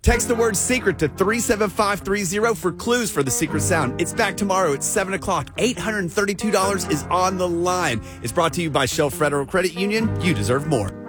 Text the word secret to 37530 for clues for the secret sound. It's back tomorrow at 7 o'clock. $832 is on the line. It's brought to you by Shell Federal Credit Union. You deserve more.